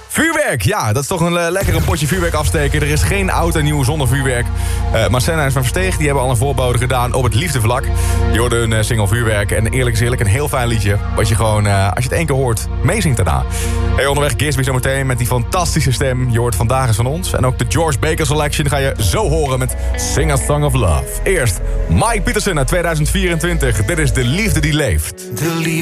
Vuurwerk, ja, dat is toch een lekkere potje vuurwerk afsteken. Er is geen oud en nieuw zonder vuurwerk. Maar Senna en Van Versteeg, die hebben al een voorbode gedaan op het liefdevlak. Je hoorde hun single Vuurwerk. En eerlijk is eerlijk, een heel fijn liedje. Wat je gewoon, als je het één keer hoort, meezingt daarna. Hey, onderweg Gisby zometeen met die fantastische stem. Je hoort Vandaag is van ons. En ook de George Baker Selection ga je zo horen met Sing a Song of Love. Eerst Mike Peterson uit 2024. Dit is De Liefde die Leeft.